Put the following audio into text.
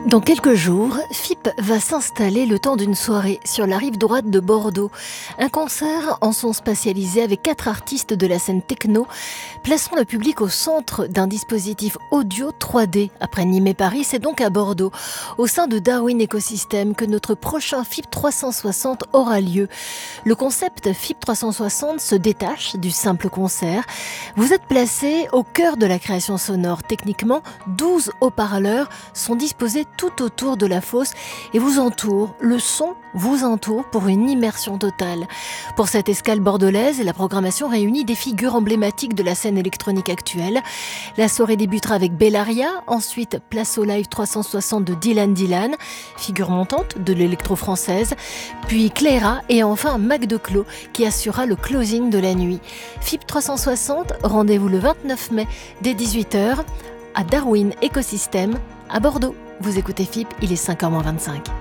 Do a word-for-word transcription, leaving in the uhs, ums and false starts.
Dans quelques jours, F I P va s'installer le temps d'une soirée sur la rive droite de Bordeaux. Un concert en son spatialisé avec quatre artistes de la scène techno, plaçant le public au centre d'un dispositif audio trois D. Après Nîmes et Paris, c'est donc à Bordeaux, au sein de Darwin Ecosystem, que notre prochain F I P trois cent soixante aura lieu. Le concept F I P trois cent soixante se détache du simple concert. Vous êtes placé au cœur de la création sonore. Techniquement, douze haut-parleurs sont disposés tout autour de la fosse et vous entourent. Le son vous entoure pour une immersion totale. Pour cette escale bordelaise, la programmation réunit des figures emblématiques de la scène électronique actuelle. La soirée débutera avec Bellaria, ensuite place au live trois cent soixante de Dylan Dylan, figure montante de l'électro-française, puis Clara et enfin Mac Declos qui assurera le closing de la nuit. F I P trois cent soixante, rendez-vous le vingt-neuf mai dès dix-huit heures à Darwin Ecosystem à Bordeaux. Vous écoutez F I P, il est cinq heures moins vingt-cinq.